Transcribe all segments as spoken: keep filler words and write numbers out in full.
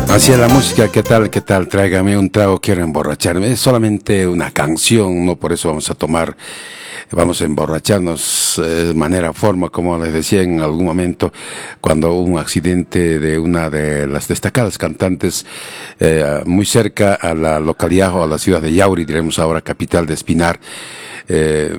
Así es la música, ¿qué tal? ¿Qué tal? Tráigame un trago, quiero emborracharme. Es solamente una canción, no por eso vamos a tomar, vamos a emborracharnos de manera, forma, como les decía en algún momento, cuando hubo un accidente de una de las destacadas cantantes eh, muy cerca a la localidad o a la ciudad de Yauri, diremos ahora capital de Espinar. Eh,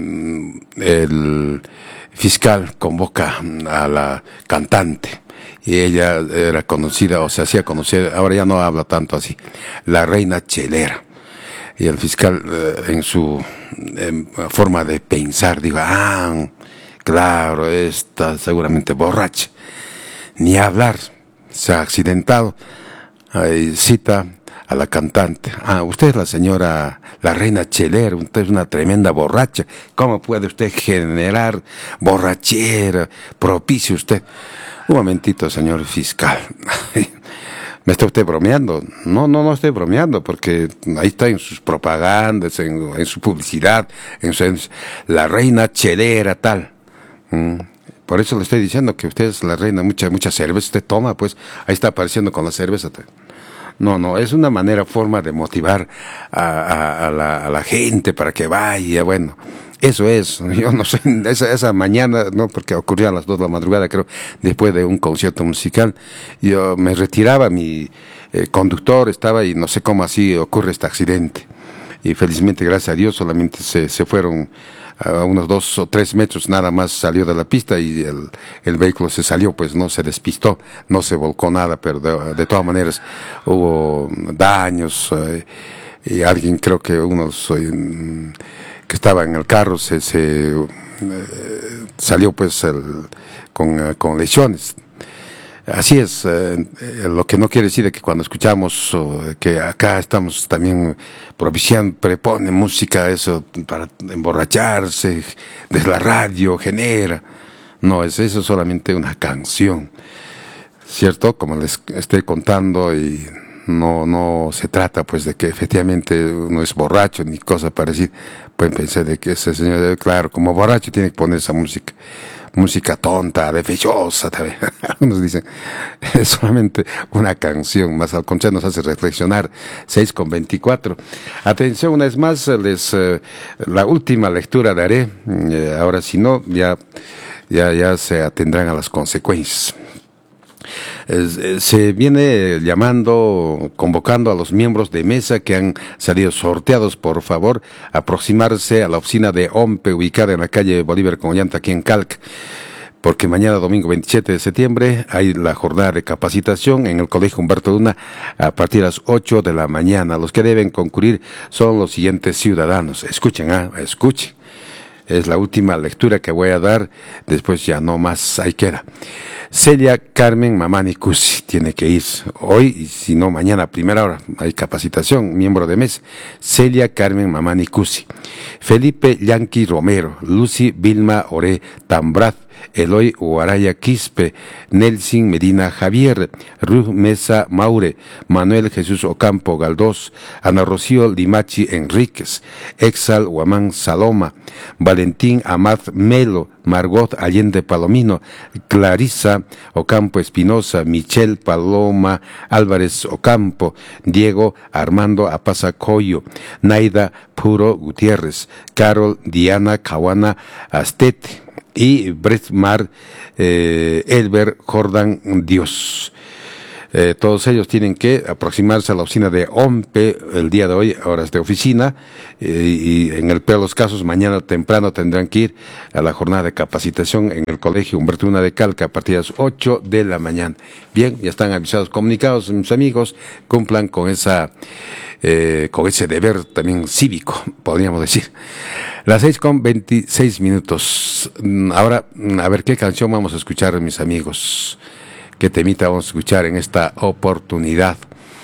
el fiscal convoca a la cantante. Y ella era conocida, o se hacía conocer, ahora ya no habla tanto así, la reina chelera. Y el fiscal, eh, en su eh, forma de pensar, dijo, ah, claro, está seguramente borracha. Ni hablar, se ha accidentado. Ahí cita a la cantante. Ah, usted es la señora, la reina chelera, usted es una tremenda borracha. ¿Cómo puede usted generar borrachera? Propicie usted. Un momentito, señor fiscal. ¿Me está usted bromeando? No, no, no estoy bromeando, porque ahí está en sus propagandas, en, en su publicidad, en, su, en la reina chelera, tal. Mm. Por eso le estoy diciendo que usted es la reina, mucha, mucha cerveza usted toma, pues ahí está apareciendo con la cerveza. No, no, es una manera, forma de motivar a, a, a, la, a la gente para que vaya, bueno. Eso es, yo no sé, esa, esa mañana, no, porque ocurrió a las dos de la madrugada, creo, después de un concierto musical, yo me retiraba, mi eh, conductor estaba y no sé cómo así ocurre este accidente. Y felizmente, gracias a Dios, solamente se, se fueron a unos dos o tres metros, nada más salió de la pista y el, el vehículo se salió, pues no se despistó, no se volcó nada, pero de, de todas maneras hubo daños, eh, y alguien, creo que unos... Eh, que estaba en el carro se, se eh, salió pues el, con, uh, con lesiones. Así es, eh, lo que no quiere decir es que cuando escuchamos uh, que acá estamos también propiciando, prepone música, eso para emborracharse, desde la radio, genera. No, es eso solamente una canción, ¿cierto? Como les estoy contando, y no no se trata pues de que efectivamente uno es borracho ni cosa parecida. Pueden pensar de que ese señor, claro, como borracho tiene que poner esa música, música tonta, defectuosa también. Algunos dicen, es solamente una canción, más al contrario nos hace reflexionar. Seis con veinticuatro. Atención, una vez más, les, eh, la última lectura daré, eh, ahora si no, ya, ya, ya se atendrán a las consecuencias. Se viene llamando, convocando a los miembros de mesa que han salido sorteados, por favor, aproximarse a la oficina de O M P E ubicada en la calle Bolívar con Ollanta, aquí en Calc, porque mañana domingo veintisiete de septiembre hay la jornada de capacitación en el Colegio Humberto Luna a partir de las ocho de la mañana. Los que deben concurrir son los siguientes ciudadanos. Escuchen, ah, escuchen. Es la última lectura que voy a dar, después ya no más, ahí queda. Celia Carmen Mamani Cusi tiene que ir hoy, y si no mañana a primera hora, hay capacitación, miembro de mesa. Celia Carmen Mamani Cusi. Felipe Yanqui Romero, Lucy Vilma Ore Tambrat, Eloy Huaraya Quispe, Nelson Medina Javier, Ruth Mesa Maure, Manuel Jesús Ocampo Galdós, Ana Rocío Limachi Enríquez, Exal Huamán Saloma, Valentín Amat Melo, Margot Allende Palomino, Clarisa Ocampo Espinosa, Michelle Paloma Álvarez Ocampo, Diego Armando Apaza Coyo, Naida Puro Gutiérrez, Carol Diana Cahuana Astete y Brett Mar eh, Elber Jordan Dios. Eh, todos ellos tienen que aproximarse a la oficina de O M P E el día de hoy, horas de oficina, eh, y en el peor de los casos, mañana temprano tendrán que ir a la jornada de capacitación en el Colegio Humberto Luna de Calca a partir de las ocho de la mañana. Bien, ya están avisados, comunicados, mis amigos, cumplan con esa eh, con ese deber también cívico, podríamos decir. Las seis con veintiséis minutos. Ahora, a ver qué canción vamos a escuchar, mis amigos. ¿Qué temita vamos a escuchar en esta oportunidad?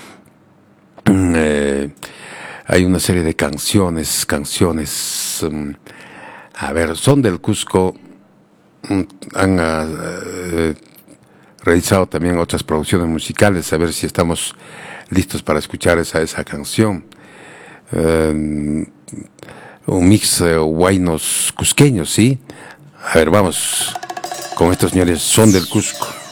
Eh, hay una serie de canciones, canciones, um, a ver, son del Cusco, um, han uh, realizado también otras producciones musicales, a ver si estamos listos para escuchar esa, esa canción. Uh, un mix de uh, huaynos cusqueños, ¿sí? A ver, vamos con estos señores, son del Cusco.